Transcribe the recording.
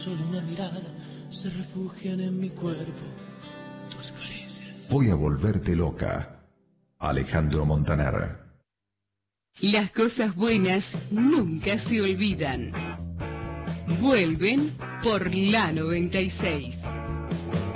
Solo una mirada se refugian en mi cuerpo, tus caricias. Voy a volverte loca. Alejandro Montaner. Las cosas buenas nunca se olvidan. Vuelven por la 96.